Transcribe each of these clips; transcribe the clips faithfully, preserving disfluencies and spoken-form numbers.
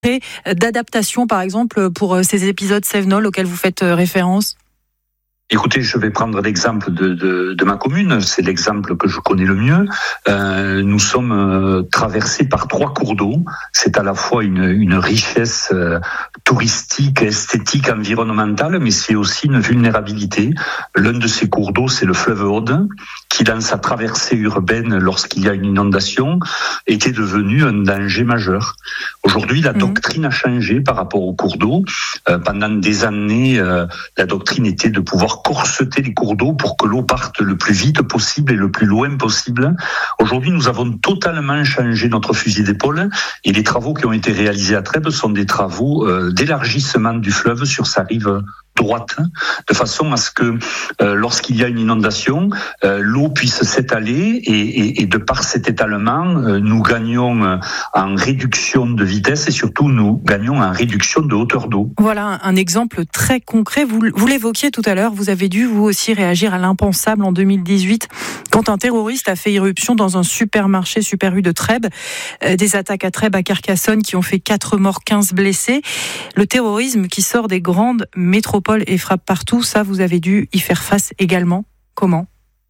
concret d'adaptation, par exemple, pour ces épisodes Cévenol auxquels vous faites référence ? Écoutez, je vais prendre l'exemple de, de, de ma commune. C'est l'exemple que je connais le mieux. Euh, nous sommes euh, traversés par trois cours d'eau. C'est à la fois une, une richesse euh, touristique, esthétique, environnementale, mais c'est aussi une vulnérabilité. L'un de ces cours d'eau, c'est le fleuve Aude, qui, dans sa traversée urbaine, lorsqu'il y a une inondation, était devenu un danger majeur. Aujourd'hui, la mmh. doctrine a changé par rapport aux cours d'eau. Euh, pendant des années, euh, la doctrine était de pouvoir corseter les cours d'eau pour que l'eau parte le plus vite possible et le plus loin possible. Aujourd'hui, nous avons totalement changé notre fusil d'épaule et les travaux qui ont été réalisés à Trèbes sont des travaux euh, d'élargissement du fleuve sur sa rive droite, de façon à ce que euh, lorsqu'il y a une inondation, euh, l'eau puisse s'étaler et, et, et de par cet étalement, euh, nous gagnons euh, en réduction de vitesse et surtout nous gagnons en réduction de hauteur d'eau. Voilà un exemple très concret. Vous, vous l'évoquiez tout à l'heure, vous avez dû vous aussi réagir à l'impensable en deux mille dix-huit quand un terroriste a fait irruption dans un supermarché Super U de Trèbes. Euh, des attaques à Trèbes, à Carcassonne qui ont fait quatre morts, quinze blessés. Le terrorisme qui sort des grandes métropoles et frappe partout, ça vous avez dû y faire face également. Comment ?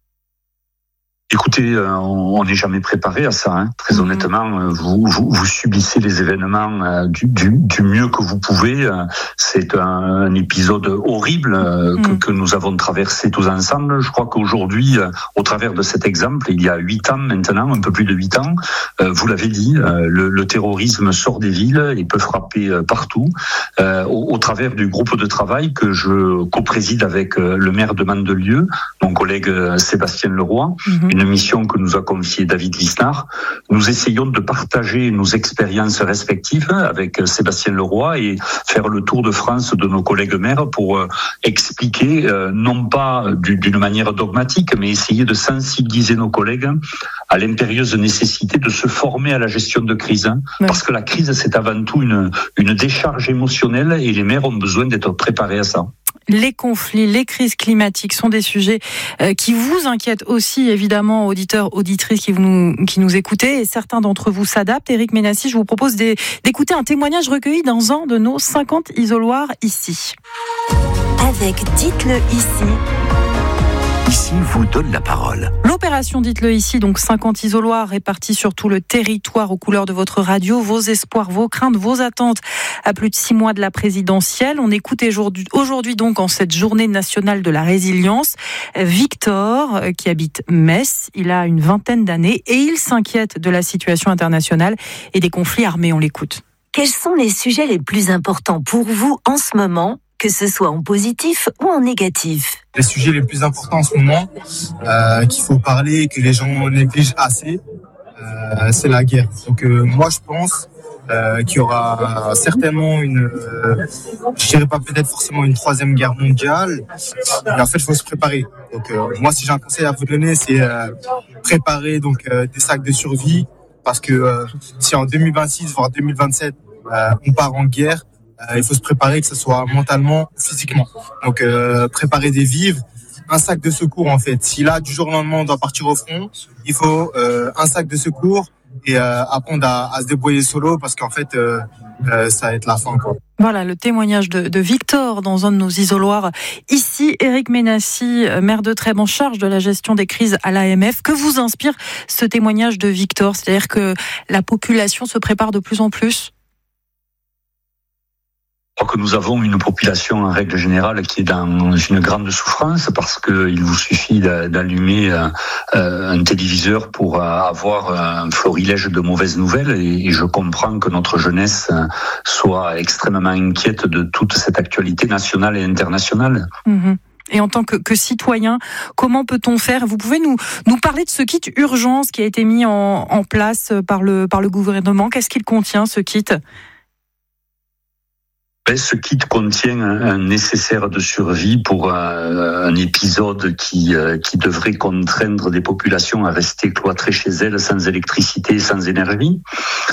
Écoutez, euh, on n'est jamais préparé à ça. Hein. Très mmh. honnêtement, euh, vous, vous, vous subissez les événements euh, du, du, du mieux que vous pouvez. Euh, c'est un, un épisode horrible euh, mmh. que, que nous avons traversé tous ensemble. Je crois qu'aujourd'hui, euh, au travers de cet exemple, il y a huit ans maintenant, un peu plus de huit ans, euh, vous l'avez dit, euh, le, le terrorisme sort des villes et peut frapper euh, partout. Euh, au, au travers du groupe de travail que je co-préside avec euh, le maire de Mandelieu, mon collègue euh, Sébastien Leroy, mmh. une mission que nous a confiée David Lisnard. Nous essayons de partager nos expériences respectives avec Sébastien Leroy et faire le tour de France de nos collègues maires pour euh, expliquer, euh, non pas du, d'une manière dogmatique, mais essayer de sensibiliser nos collègues à l'impérieuse nécessité de se former à la gestion de crise. Ouais. Parce que la crise, c'est avant tout une, une décharge émotionnelle et les maires ont besoin d'être préparés à ça. Les conflits, les crises climatiques sont des sujets euh, qui vous inquiètent aussi, évidemment, auditeurs, auditrices qui, vous nous, qui nous écoutez. Et certains d'entre vous s'adaptent. Éric Ménassi, je vous propose des, d'écouter un témoignage recueilli dans un de nos cinquante isoloirs ici. Avec Dites-le ici. Ici vous donne la parole. L'opération Dites-le ici, donc cinquante isoloirs répartis sur tout le territoire aux couleurs de votre radio, vos espoirs, vos craintes, vos attentes à plus de six mois de la présidentielle. On écoute aujourd'hui, aujourd'hui donc en cette journée nationale de la résilience, Victor qui habite Metz. Il a une vingtaine d'années et il s'inquiète de la situation internationale et des conflits armés. On l'écoute. Quels sont les sujets les plus importants pour vous en ce moment, que ce soit en positif ou en négatif? Les sujets les plus importants en ce moment, euh, qu'il faut parler, que les gens négligent assez, euh, c'est la guerre. Donc euh, moi je pense euh, qu'il y aura certainement une, euh, je dirais pas peut-être forcément une troisième guerre mondiale, mais en fait il faut se préparer. Donc euh, moi si j'ai un conseil à vous donner, c'est euh, préparer donc euh, des sacs de survie, parce que euh, si en deux mille vingt-six voire deux mille vingt-sept euh, on part en guerre, Euh, il faut se préparer, que ce soit mentalement ou physiquement. Donc, euh, préparer des vivres, un sac de secours en fait. Si là, du jour au lendemain, on doit partir au front, il faut euh, un sac de secours et euh, apprendre à, à se débrouiller solo, parce qu'en fait, euh, euh, ça va être la fin, quoi. Voilà le témoignage de, de Victor dans un de nos isoloirs. Ici, Éric Ménassi, maire de Trèbes en charge de la gestion des crises à l'A M F. Que vous inspire ce témoignage de Victor? C'est-à-dire que la population se prépare de plus en plus? Je crois que nous avons une population en règle générale qui est dans une grande souffrance, parce qu'il vous suffit d'allumer un téléviseur pour avoir un florilège de mauvaises nouvelles, et je comprends que notre jeunesse soit extrêmement inquiète de toute cette actualité nationale et internationale. Mmh. Et en tant que, que citoyen, comment peut-on faire? Vous pouvez nous, nous parler de ce kit urgence qui a été mis en, en place par le, par le gouvernement. Qu'est-ce qu'il contient, ce kit? Ben, ce kit contient un, un nécessaire de survie pour un, un épisode qui, euh, qui devrait contraindre des populations à rester cloîtrées chez elles sans électricité, sans énergie.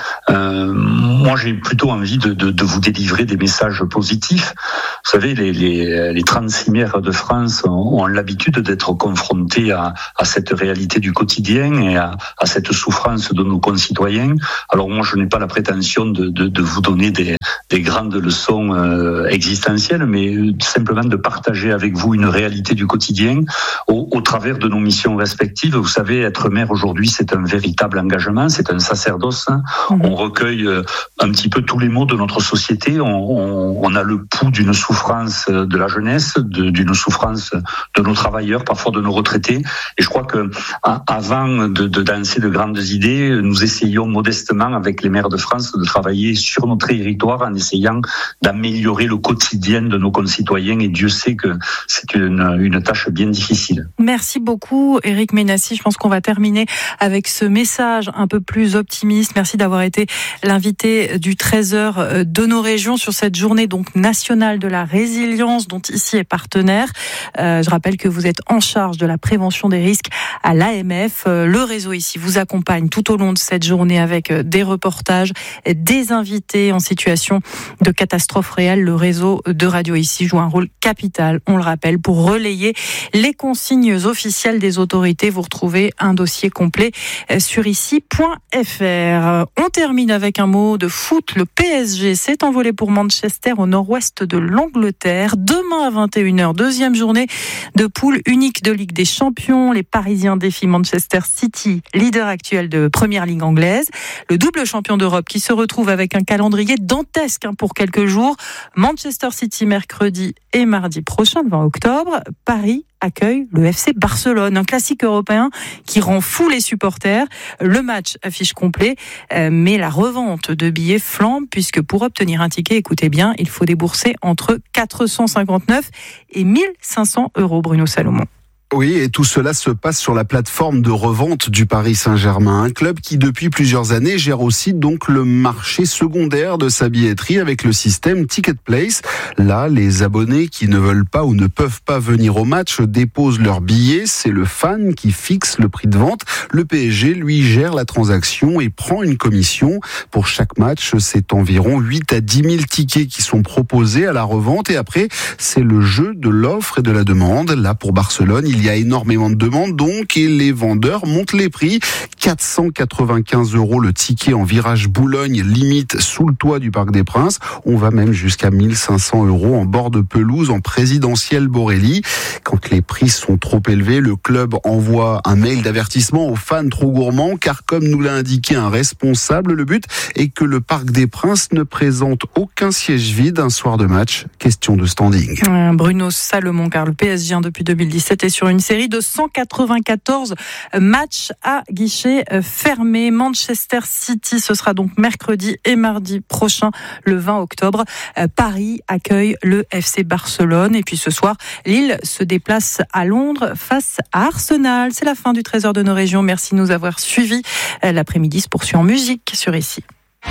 Euh, moi, j'ai plutôt envie de, de, de vous délivrer des messages positifs. Vous savez, les, les, les trente-six maires de France ont, ont l'habitude d'être confrontés à, à cette réalité du quotidien et à, à cette souffrance de nos concitoyens. Alors moi, je n'ai pas la prétention de, de, de vous donner des, des grandes leçons euh, existentielles, mais simplement de partager avec vous une réalité du quotidien au, au travers de nos missions respectives. Vous savez, être maire aujourd'hui, c'est un véritable engagement, c'est un sacerdoce. On recueille un petit peu tous les maux de notre société. On, on, on a le pouls d'une souffrance de la jeunesse, de, d'une souffrance de nos travailleurs, parfois de nos retraités. Et je crois que avant de, de danser de grandes idées, nous essayons modestement avec les maires de France de travailler sur notre territoire en essayant d'améliorer le quotidien de nos concitoyens. Et Dieu sait que c'est une, une tâche bien difficile. Merci beaucoup, Éric Ménassi. Je pense qu'on va terminer avec ce message un peu plus optimiste. Merci d'avoir été l'invité du treize heures de nos régions sur cette journée donc nationale de la résilience dont ici est partenaire. Euh, je rappelle que vous êtes en charge de la prévention des risques à l'A M F. Euh, le réseau ici vous accompagne tout au long de cette journée avec des reportages, des invités en situation de catastrophe réelle. Le réseau de Radio Ici joue un rôle capital, on le rappelle, pour relayer les consignes officielles des autorités. Vous retrouvez un dossier complet sur ici point f r. On termine avec un mot de foot. Le P S G s'est envolé pour Manchester au nord-ouest de l'Angleterre. Demain à vingt et une heures, deuxième journée de poule unique de Ligue des Champions. Les Parisiens défient Manchester City, leader actuel de Première Ligue anglaise. Le double champion d'Europe qui se retrouve avec un calendrier dantesque pour quelques jours. Manchester City mercredi et mardi prochain, le vingt octobre. Paris accueille le F C Barcelone, un classique européen qui rend fou les supporters. Le match affiche complet, mais la revente de billets flambe puisque pour obtenir un ticket, écoutez bien, il faut débourser entre quatre cent cinquante-neuf et mille cinq cents euros, Bruno Salomon. Oui, et tout cela se passe sur la plateforme de revente du Paris Saint-Germain, un club qui depuis plusieurs années gère aussi donc le marché secondaire de sa billetterie avec le système Ticketplace. Là, les abonnés qui ne veulent pas ou ne peuvent pas venir au match déposent leurs billets, c'est le fan qui fixe le prix de vente. Le P S G, lui, gère la transaction et prend une commission. Pour chaque match, c'est environ huit à dix mille tickets qui sont proposés à la revente et après, c'est le jeu de l'offre et de la demande. Là, pour Barcelone, il Il y a énormément de demandes donc et les vendeurs montent les prix. quatre cent quatre-vingt-quinze euros le ticket en virage Boulogne, limite sous le toit du Parc des Princes. On va même jusqu'à mille cinq cents euros en bord de pelouse en présidentielle Borelli. Quand les prix sont trop élevés, le club envoie un mail d'avertissement aux fans trop gourmands car comme nous l'a indiqué un responsable, le but est que le Parc des Princes ne présente aucun siège vide un soir de match. Question de standing. Bruno Salomon, car le P S G depuis deux mille dix-sept est sur une série de cent quatre-vingt-quatorze matchs à guichet fermé. Manchester City, ce sera donc mercredi et mardi prochain, le vingt octobre. Paris accueille le F C Barcelone. Et puis ce soir, Lille se déplace à Londres face à Arsenal. C'est la fin du treize heures de nos régions. Merci de nous avoir suivis. L'après-midi se poursuit en musique sur Ici.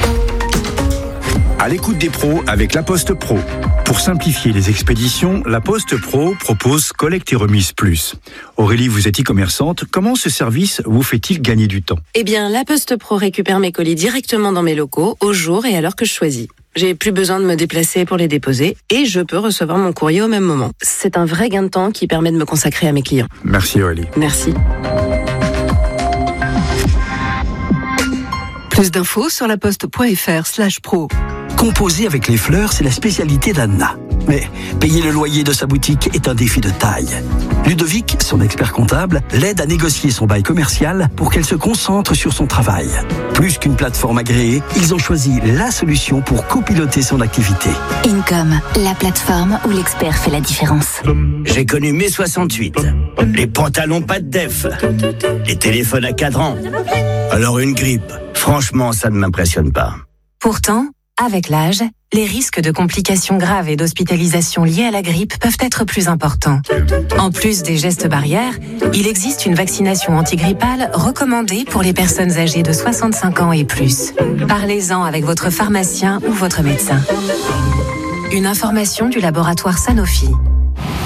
À l'écoute des pros avec La Poste Pro. Pour simplifier les expéditions, La Poste Pro propose Collecte et Remise Plus. Aurélie, vous êtes e-commerçante. Comment ce service vous fait-il gagner du temps ? Eh bien, La Poste Pro récupère mes colis directement dans mes locaux, au jour et à l'heure que je choisis. J'ai plus besoin de me déplacer pour les déposer et je peux recevoir mon courrier au même moment. C'est un vrai gain de temps qui permet de me consacrer à mes clients. Merci Aurélie. Merci. Plus d'infos sur laposte.fr slash pro. Composer avec les fleurs, c'est la spécialité d'Anna. Mais payer le loyer de sa boutique est un défi de taille. Ludovic, son expert comptable, l'aide à négocier son bail commercial pour qu'elle se concentre sur son travail. Plus qu'une plateforme agréée, ils ont choisi la solution pour copiloter son activité. Income, la plateforme où l'expert fait la différence. J'ai connu mai soixante-huit. Les pantalons pas de def. Les téléphones à cadran. Alors une grippe. Franchement, ça ne m'impressionne pas. Pourtant, avec l'âge, les risques de complications graves et d'hospitalisation liées à la grippe peuvent être plus importants. En plus des gestes barrières, il existe une vaccination antigrippale recommandée pour les personnes âgées de soixante-cinq ans et plus. Parlez-en avec votre pharmacien ou votre médecin. Une information du laboratoire Sanofi.